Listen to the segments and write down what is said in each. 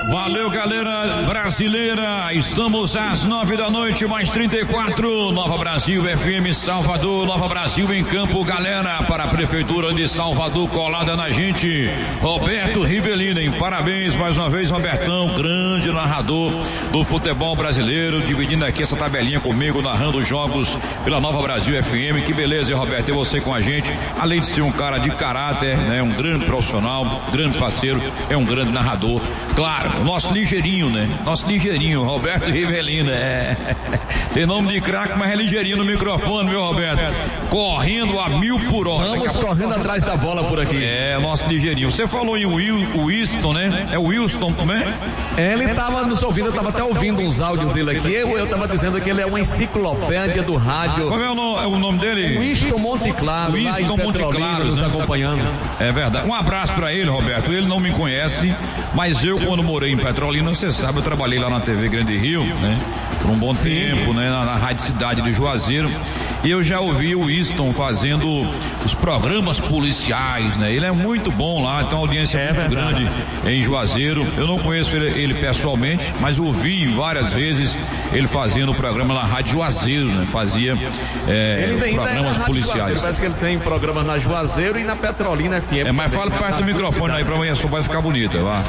Valeu, galera brasileira, estamos às 9 da noite, mais 34, Nova Brasil FM Salvador, Nova Brasil em campo, galera, para a Prefeitura de Salvador, colada na gente, Roberto Rivelino, parabéns mais uma vez, Robertão, grande narrador do futebol brasileiro, dividindo aqui essa tabelinha comigo, narrando os jogos pela Nova Brasil FM, que beleza, Roberto, ter você com a gente, além de ser um cara de caráter, né, um grande profissional, grande parceiro, é um grande narrador, claro, o nosso ligeirinho, né? Nosso ligeirinho, Roberto Rivelino, tem nome de craque, mas é ligeirinho no microfone, viu, Roberto? Correndo a 1000 por hora. Vamos correndo atrás da bola por aqui. Nosso ligeirinho. Você falou em Winston, né? É o Wilson, como é? Ele tava nos ouvindo, eu tava até ouvindo uns áudios dele aqui, eu tava dizendo que ele é uma enciclopédia do rádio. Como é o nome dele? Winston Monteclaro. Winston Monteclaro, nos acompanhando. É verdade. Um abraço pra ele, Roberto. Ele não me conhece, mas eu, quando morei em Petrolina, você sabe, eu trabalhei lá na TV Grande Rio, né? Por um bom tempo, né? Na Rádio Cidade de Juazeiro. E eu já ouvi o Winston fazendo os programas policiais, né? Ele é muito bom lá, tem uma audiência muito grande em Juazeiro. Eu não conheço ele pessoalmente, mas ouvi várias vezes ele fazendo o programa na Rádio Juazeiro, né? Fazia os programas policiais. Parece que ele tem programas na Juazeiro e na Petrolina FM. Mas fala perto do microfone aí pra amanhã só vai ficar bonita, vá.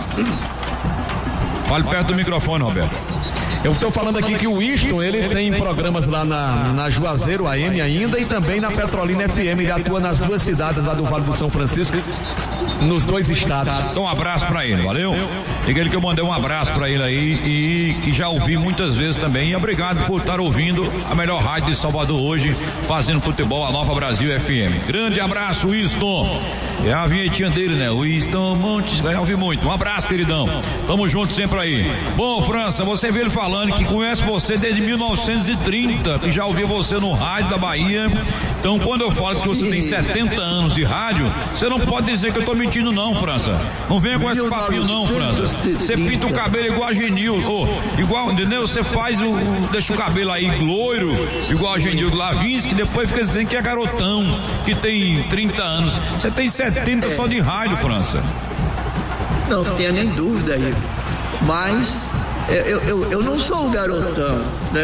Fale perto do microfone, Roberto. Eu estou falando aqui que o Winston, ele tem programas lá na Juazeiro AM ainda e também na Petrolina FM, ele atua nas duas cidades lá do Vale do São Francisco, nos dois estados. Então um abraço pra ele, valeu? Diga ele que eu mandei um abraço pra ele aí e que já ouvi muitas vezes também, e obrigado por estar ouvindo a melhor rádio de Salvador hoje, fazendo futebol, a Nova Brasil FM. Grande abraço, Winston. É a vinhetinha dele, né? Winston Montes, vai ouvir muito. Um abraço, queridão. Tamo junto sempre aí. Bom, França, você vê ele falando que conhece você desde 1930, que já ouviu você no rádio da Bahia. Então, quando eu falo que você tem 70 anos de rádio, você não pode dizer que eu tô mentindo não, França. Não venha com esse papinho não, França. Você pinta o cabelo igual a Genil, igual, entendeu? Você faz deixa o cabelo aí loiro, igual a Genil Lavinsky, depois fica dizendo que é garotão, que tem 30 anos. Você tem 70 só de rádio, França. Não tenha nem dúvida aí. Mas eu não sou o garotão, né?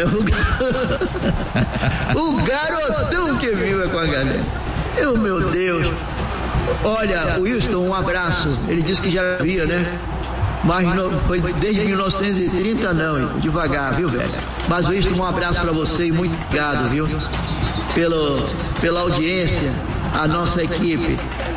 O garotão que vive com a galera. Meu Deus. Olha, o Wilson, um abraço. Ele disse que já via, né? Mas não, foi desde 1930 não, devagar, viu, velho? Mas Wilson, um abraço pra você e muito obrigado, viu? Pela audiência, a nossa equipe.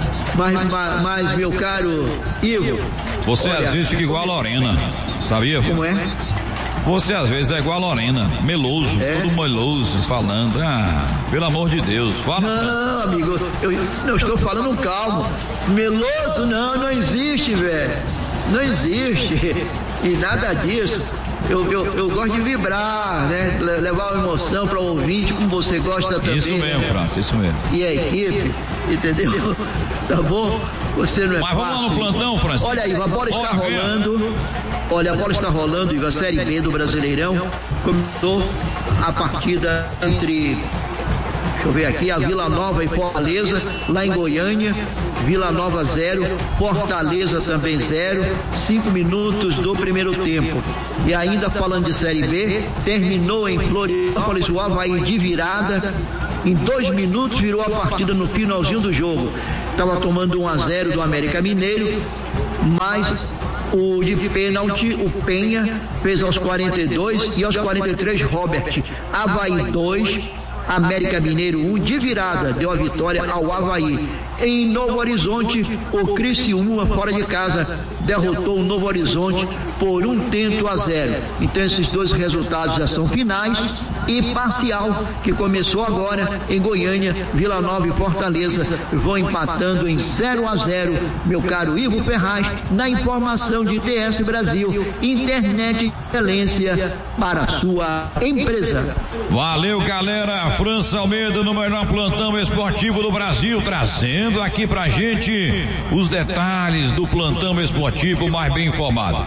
Mas meu caro Ivo. Você olha, às vezes fica igual a Lorena, sabia? Como é? Você às vezes é igual a Lorena, meloso, todo meloso, falando, pelo amor de Deus, fala. Não, amigo, eu não estou falando calmo. Meloso não existe, velho. Não existe. E nada disso. Eu gosto de vibrar, né? Levar uma emoção para o ouvinte, como você gosta também. Isso mesmo, né? França, isso mesmo. E a equipe, entendeu? Tá bom? Você não é Mas vamos lá no plantão, França. Olha aí, a bola está rolando. Olha, a bola está rolando, e a Série B do Brasileirão começou a partida entre, deixa eu ver aqui, a Vila Nova e Fortaleza, lá em Goiânia. Vila Nova 0, Fortaleza também 0, 5 minutos do primeiro tempo. E ainda falando de Série B, terminou em Florianópolis, o Avaí de virada, em 2 minutos virou a partida no finalzinho do jogo. Estava tomando 1-0 do América Mineiro, mas o de pênalti, o Penha, fez aos 42 e aos 43 Robert. Avaí 2, América Mineiro 1, de virada, deu a vitória ao Avaí. Em Novo Horizonte, o Criciúma, fora de casa, derrotou o Novo Horizonte por 1-0. Então esses dois resultados já são finais e parcial, que começou agora em Goiânia. Vila Nova e Fortaleza vão empatando em 0-0, meu caro Ivo Ferraz, na informação de TS Brasil, internet de excelência para a sua empresa. Valeu, galera. França Almeida no melhor plantão esportivo do Brasil, trazendo aqui pra gente os detalhes do plantão esportivo mais bem informado.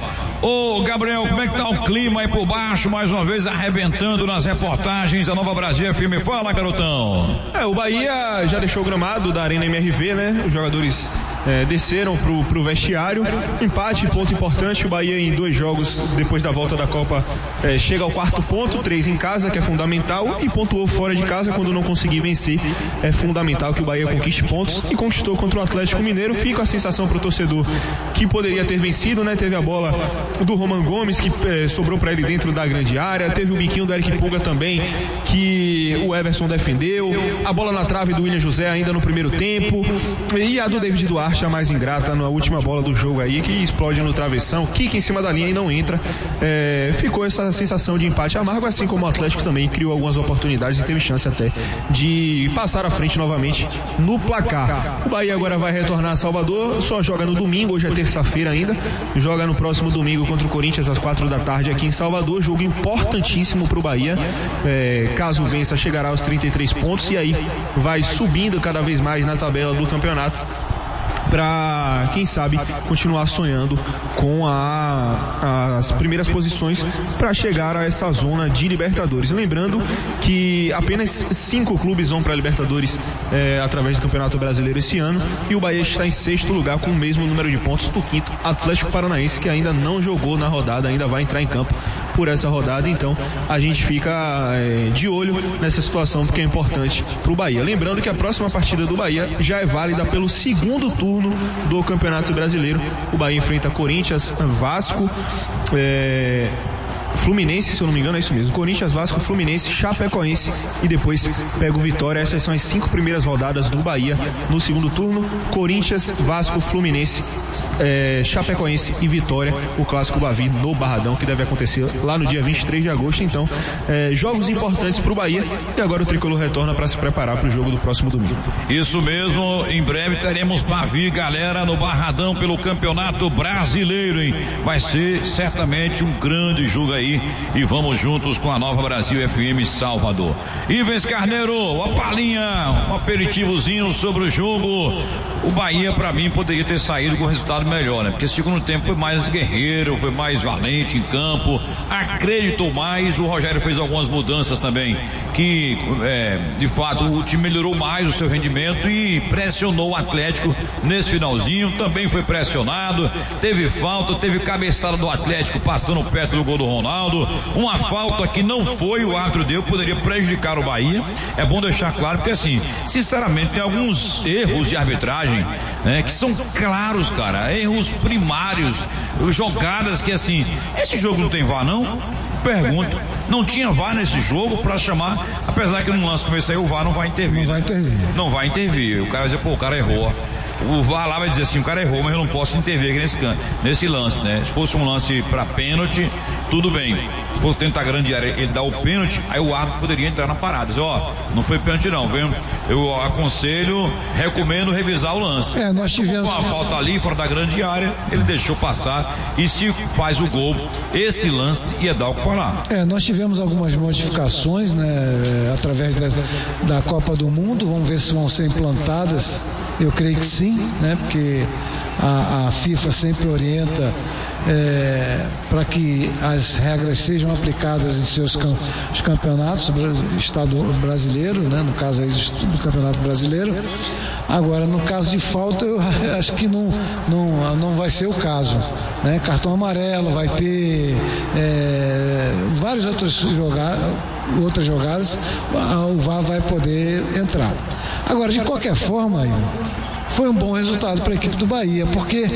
Ô Gabriel, como é que tá o clima aí por baixo, mais uma vez arrebentando nas reportagens da Nova Brasil FM? Fala, garotão. O Bahia já deixou o gramado da Arena MRV, né? Os jogadores desceram pro vestiário. Empate, ponto importante. O Bahia em 2 jogos depois da volta da Copa chega ao 4º ponto, 3 em casa, que é fundamental, e pontuou fora de casa quando não conseguir vencer. É fundamental que o Bahia conquiste pontos, e conquistou contra o Atlético Mineiro. Fica a sensação pro torcedor que poderia ter vencido, né? Teve a bola do Roman Gomes, que sobrou para ele dentro da grande área. Teve o biquinho do Eric Pulga também, que o Everson defendeu. A bola na trave do William José ainda no primeiro tempo. E a do David Duarte, a mais ingrata, na última bola do jogo aí, que explode no travessão, quica em cima da linha e não entra. Ficou essa sensação de empate amargo, assim como o Atlético também criou algumas oportunidades e teve chance até de passar à frente novamente no placar. O Bahia agora vai retornar a Salvador, só joga no domingo, hoje é terça-feira ainda, joga no próximo domingo contra o Corinthians às 4 da tarde aqui em Salvador. Jogo importantíssimo pro Bahia, caso vença chegará aos 33 pontos e aí vai subindo cada vez mais na tabela do campeonato, para, quem sabe, continuar sonhando com as primeiras posições para chegar a essa zona de Libertadores. Lembrando que apenas 5 clubes vão para a Libertadores através do Campeonato Brasileiro esse ano, e o Bahia está em 6º lugar com o mesmo número de pontos do 5º Atlético Paranaense, que ainda não jogou na rodada, ainda vai entrar em campo por essa rodada. Então a gente fica de olho nessa situação, porque é importante para o Bahia. Lembrando que a próxima partida do Bahia já é válida pelo 2º turno do Campeonato Brasileiro. O Bahia enfrenta Corinthians, Vasco, Fluminense, se eu não me engano, é isso mesmo. Corinthians, Vasco, Fluminense, Chapecoense e depois pega o Vitória. Essas são as 5 primeiras rodadas do Bahia no 2º turno. Corinthians, Vasco, Fluminense, Chapecoense e Vitória. O clássico Bavi no Barradão, que deve acontecer lá no dia 23 de agosto. Então, jogos importantes para o Bahia, e agora o Tricolor retorna para se preparar para o jogo do próximo domingo. Isso mesmo, em breve teremos Bavi, galera, no Barradão pelo Campeonato Brasileiro, hein? Vai ser certamente um grande jogo aí, e vamos juntos com a Nova Brasil FM Salvador. Ivens Carneiro, uma palhinha, um aperitivozinho sobre o jogo. O Bahia, pra mim, poderia ter saído com um resultado melhor, né? Porque o segundo tempo foi mais guerreiro, foi mais valente em campo, acreditou mais. O Rogério fez algumas mudanças também, que de fato o time melhorou mais o seu rendimento e pressionou o Atlético nesse finalzinho. Também foi pressionado, teve falta, teve cabeçada do Atlético passando perto do gol do Ronaldo. Uma falta que não foi, o árbitro deu, poderia prejudicar o Bahia. É bom deixar claro, porque assim, sinceramente, tem alguns erros de arbitragem, né, que são claros, cara, erros primários, jogadas que assim, esse jogo não tem VAR não? Pergunto, não tinha VAR nesse jogo pra chamar, apesar que no lance como esse aí o VAR não vai intervir. Não vai intervir, o cara vai dizer, pô, o cara errou. O VAR lá vai dizer assim, o cara errou, mas eu não posso intervir aqui nesse lance, né? Se fosse um lance pra pênalti, tudo bem. Se fosse dentro da grande área, ele dá o pênalti, aí o árbitro poderia entrar na parada, dizer, não foi pênalti não, viu? Eu aconselho, recomendo revisar o lance. Nós tivemos uma falta ali, fora da grande área, ele deixou passar, e se faz o gol, esse lance ia dar o que falar. Nós tivemos algumas modificações, né, através da Copa do Mundo, vamos ver se vão ser implantadas. Eu creio que sim, né? Porque a FIFA sempre orienta para que as regras sejam aplicadas em seus campeonatos, Estado brasileiro, né? No caso aí do Campeonato Brasileiro. Agora, no caso de falta, eu acho que não vai ser o caso, né? Cartão amarelo, vai ter várias outras jogadas, o VAR vai poder entrar. Agora, de qualquer forma, foi um bom resultado para a equipe do Bahia, porque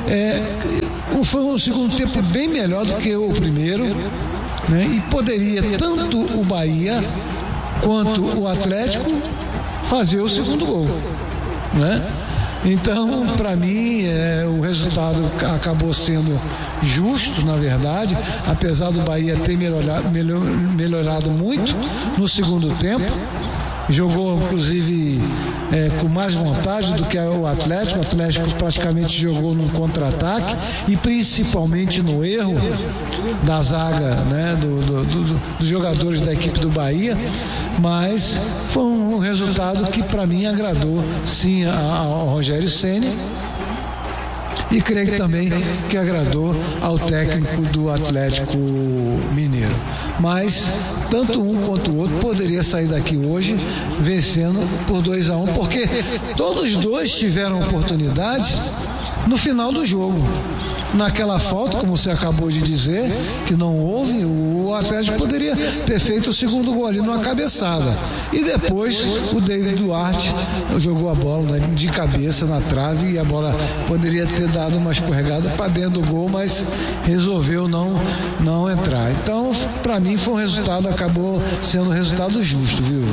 foi um segundo tempo bem melhor do que o primeiro, né? E poderia tanto o Bahia quanto o Atlético fazer o segundo gol, né? Então, para mim, o resultado acabou sendo justo, na verdade, apesar do Bahia ter melhorado muito no segundo tempo. Jogou, inclusive, com mais vontade do que o Atlético. O Atlético praticamente jogou num contra-ataque e principalmente no erro da zaga, né, dos jogadores da equipe do Bahia. Mas foi um resultado que, para mim, agradou sim ao Rogério Ceni. e creio também que agradou ao técnico do Atlético Mineiro. Mas tanto um quanto o outro poderia sair daqui hoje vencendo por 2-1, porque todos os dois tiveram oportunidades no final do jogo. Naquela falta, como você acabou de dizer, que não houve, o Atlético poderia ter feito o segundo gol ali numa cabeçada. E depois o David Duarte jogou a bola de cabeça na trave e a bola poderia ter dado uma escorregada para dentro do gol, mas resolveu não entrar. Então, para mim, foi um resultado, acabou sendo um resultado justo, viu?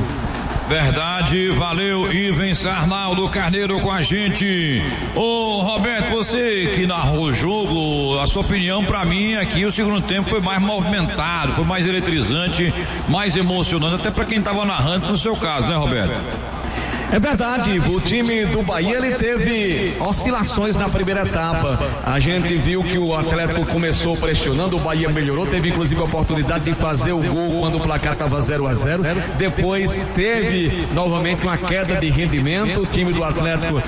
Verdade, valeu, Ivens Arnaldo Carneiro com a gente. Ô Roberto, você que narrou o jogo, a sua opinião, pra mim aqui o segundo tempo foi mais movimentado, foi mais eletrizante, mais emocionante, até pra quem tava narrando, no seu caso, né, Roberto? É verdade, o time do Bahia ele teve oscilações na primeira etapa. A gente viu que o Atlético começou pressionando, o Bahia melhorou, teve inclusive a oportunidade de fazer o gol quando o placar estava 0-0. Depois teve novamente uma queda de rendimento. O time do Atlético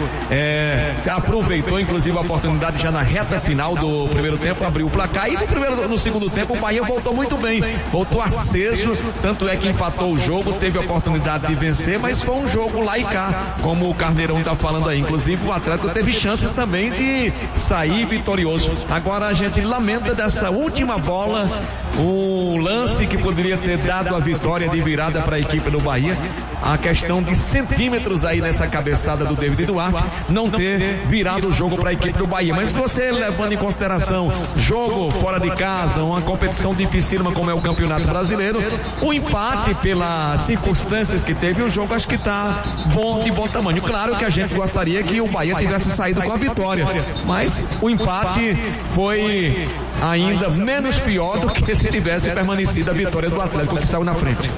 aproveitou inclusive a oportunidade já na reta final do primeiro tempo, abriu o placar e no segundo tempo o Bahia voltou muito bem, voltou aceso, tanto é que empatou o jogo, teve a oportunidade de vencer, mas foi um jogo lá e como o Carneirão está falando aí. Inclusive o Atlético teve chances também de sair vitorioso. Agora a gente lamenta dessa última bola, o lance que poderia ter dado a vitória de virada para a equipe do Bahia, a questão de centímetros aí nessa cabeçada do David Duarte, não ter virado o jogo para a equipe do Bahia. Mas você levando em consideração jogo fora de casa, uma competição dificílima como é o Campeonato Brasileiro, o empate pelas circunstâncias que teve o jogo, acho que está de bom tamanho. Claro que a gente gostaria que o Bahia tivesse saído com a vitória, mas o empate foi ainda menos pior do que se tivesse permanecido a vitória do Atlético, que saiu na frente.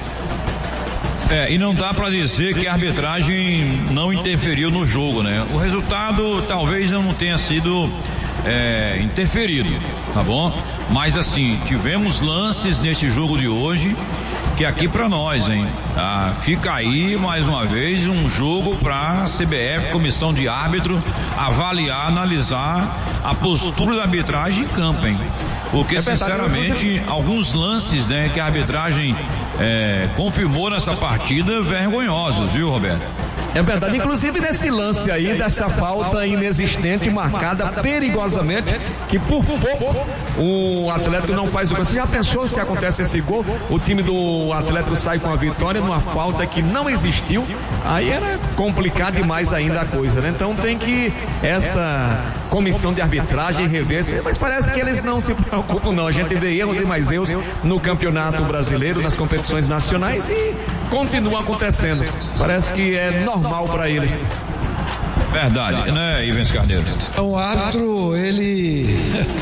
E não dá para dizer que a arbitragem não interferiu no jogo, né? O resultado talvez não tenha sido interferido, tá bom? Mas assim, tivemos lances nesse jogo de hoje que aqui para nós, hein? Fica aí mais uma vez um jogo para CBF, comissão de árbitro, avaliar, analisar a postura da arbitragem em campo, hein? Porque sinceramente alguns lances, né, que a arbitragem confirmou nessa partida vergonhosos, viu, Roberto? É verdade, inclusive nesse lance aí, dessa falta inexistente, marcada perigosamente, que por pouco o Atlético não faz o gol. Você já pensou se acontece esse gol? O time do Atlético sai com a vitória numa falta que não existiu, aí era complicado demais ainda a coisa, né? Então tem que essa comissão de arbitragem rever, mas parece que eles não se preocupam não, a gente vê erros e mais erros no Campeonato Brasileiro, nas competições nacionais e continua acontecendo, parece que é normal para eles. Verdade, né, Ivens Carneiro? O árbitro, ele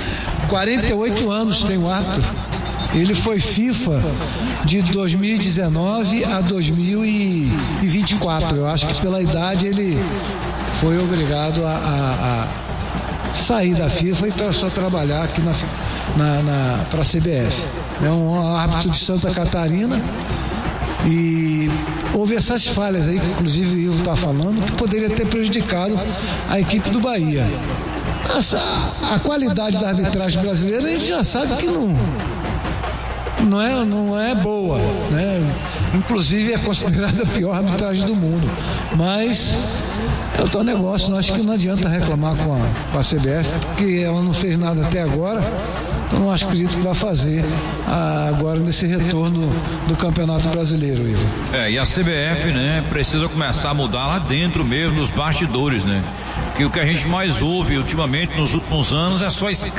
48 anos tem o árbitro. Ele foi FIFA de 2019 a 2024. Eu acho que pela idade ele foi obrigado a sair da FIFA e só trabalhar aqui para a CBF. É um árbitro de Santa Catarina e houve essas falhas aí, que inclusive o Ivo está falando, que poderia ter prejudicado a equipe do Bahia. A qualidade da arbitragem brasileira a gente já sabe que não é boa, né? Inclusive é considerada a pior arbitragem do mundo, mas é o tal negócio, eu acho que não adianta reclamar com a CBF, porque ela não fez nada até agora, então não acredito que vai fazer agora nesse retorno do Campeonato Brasileiro, Ivo. E a CBF, né, precisa começar a mudar lá dentro mesmo, nos bastidores, né? Que o que a gente mais ouve ultimamente nos últimos anos é só